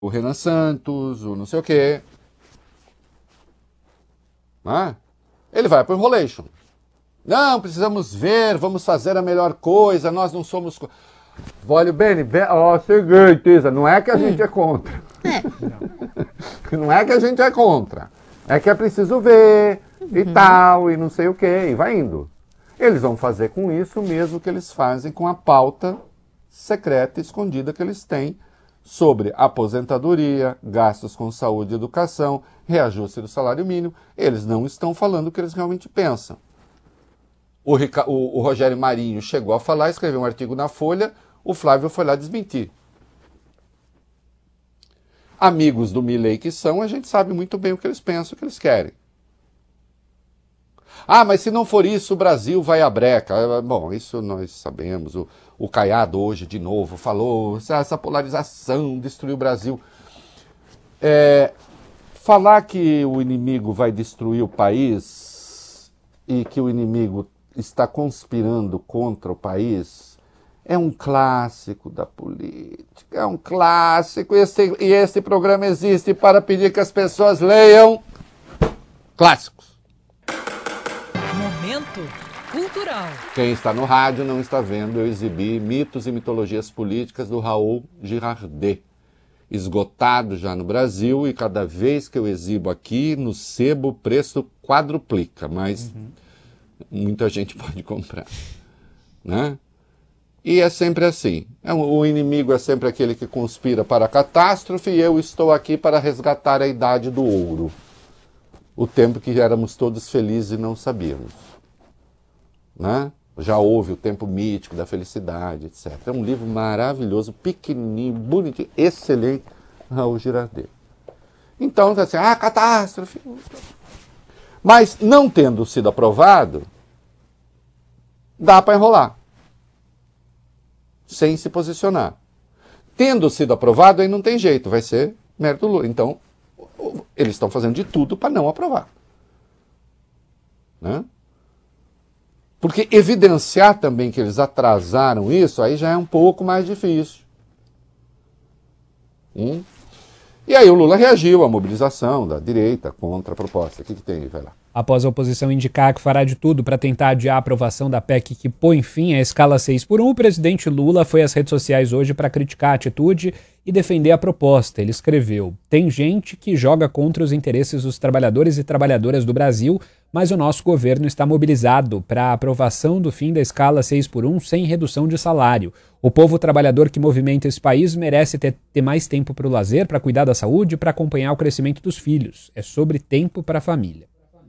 o Renan Santos, o não sei o quê. Ele vai para o enrolation. Não, precisamos ver, vamos fazer a melhor coisa, nós não somos... Olha, Beni, seguinte, não é que a gente é contra. Não é que a gente é contra. É que é preciso ver e tal, e não sei o quê, e vai indo. Eles vão fazer com isso o mesmo que eles fazem com a pauta secreta e escondida que eles têm sobre aposentadoria, gastos com saúde e educação, reajuste do salário mínimo. Eles não estão falando o que eles realmente pensam. O Rogério Marinho chegou a falar, escreveu um artigo na Folha, o Flávio foi lá desmentir. Amigos do Milei que são, a gente sabe muito bem o que eles pensam, o que eles querem. Mas se não for isso, o Brasil vai à breca. Bom, isso nós sabemos. O Caiado hoje, de novo, falou essa polarização destruiu o Brasil. Falar que o inimigo vai destruir o país e que o inimigo está conspirando contra o país é um clássico da política. É um clássico. E esse programa existe para pedir que as pessoas leiam clássicos. Momento cultural. Quem está no rádio não está vendo eu exibir Mitos e Mitologias Políticas do Raul Girardet. Esgotado já no Brasil, e cada vez que eu exibo aqui, no sebo o preço quadruplica, mas muita gente pode comprar. Né? E é sempre assim. O inimigo é sempre aquele que conspira para a catástrofe, e eu estou aqui para resgatar a idade do ouro. O tempo que éramos todos felizes e não sabíamos. Né? Já houve o tempo mítico da felicidade, etc. É um livro maravilhoso, pequenininho, bonitinho, excelente, Raul Girardet. Então, assim, catástrofe. Mas, não tendo sido aprovado, dá para enrolar. Sem se posicionar. Tendo sido aprovado, aí não tem jeito, vai ser mérito do Lula. Então, eles estão fazendo de tudo para não aprovar. Né? Porque evidenciar também que eles atrasaram isso, aí já é um pouco mais difícil. E aí o Lula reagiu à mobilização da direita contra a proposta. O que tem aí? Vai lá. Após a oposição indicar que fará de tudo para tentar adiar a aprovação da PEC que põe fim à escala 6x1, o presidente Lula foi às redes sociais hoje para criticar a atitude e defender a proposta. Ele escreveu: tem gente que joga contra os interesses dos trabalhadores e trabalhadoras do Brasil, mas o nosso governo está mobilizado para a aprovação do fim da escala 6x1 sem redução de salário. O povo trabalhador que movimenta esse país merece ter mais tempo para o lazer, para cuidar da saúde e para acompanhar o crescimento dos filhos. É sobre tempo para a família.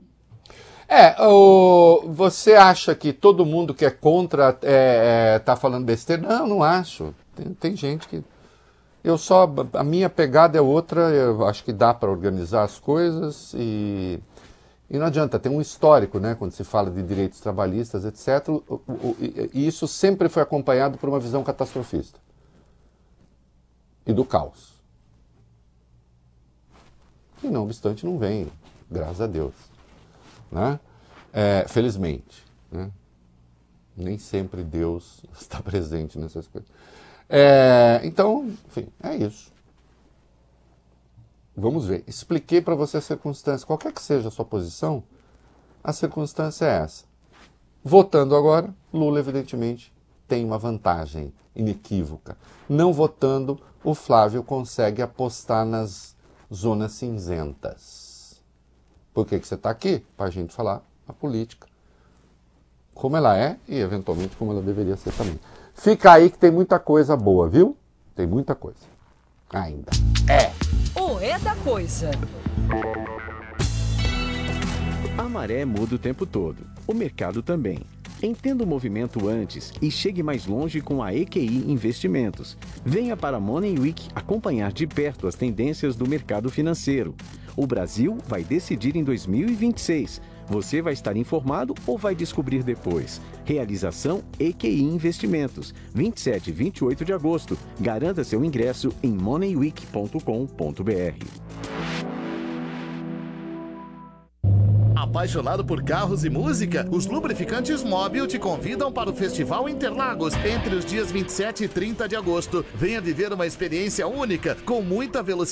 Você acha que todo mundo que é contra tá falando besteira? Não, não acho. Tem gente que... A minha pegada é outra, eu acho que dá para organizar as coisas e não adianta, tem um histórico, né, quando se fala de direitos trabalhistas, etc. E isso sempre foi acompanhado por uma visão catastrofista e do caos. E não obstante não vem, graças a Deus. Né? Felizmente. Né? Nem sempre Deus está presente nessas coisas. Então, enfim, é isso. Vamos ver. Expliquei para você a circunstância. Qualquer que seja a sua posição, a circunstância é essa. Votando agora, Lula, evidentemente, tem uma vantagem inequívoca. Não votando, o Flávio consegue apostar nas zonas cinzentas. Por que você está aqui? Para a gente falar a política, como ela é e, eventualmente, como ela deveria ser também. Fica aí que tem muita coisa boa, viu? Tem muita coisa. Ainda. O É da Coisa. A maré muda o tempo todo. O mercado também. Entenda o movimento antes e chegue mais longe com a EQI Investimentos. Venha para a Money Week acompanhar de perto as tendências do mercado financeiro. O Brasil vai decidir em 2026. Você vai estar informado ou vai descobrir depois? Realização EQI Investimentos, 27 e 28 de agosto. Garanta seu ingresso em moneyweek.com.br. A Apaixonado por carros e música? Os lubrificantes Móbil te convidam para o Festival Interlagos entre os dias 27 e 30 de agosto. Venha viver uma experiência única com muita velocidade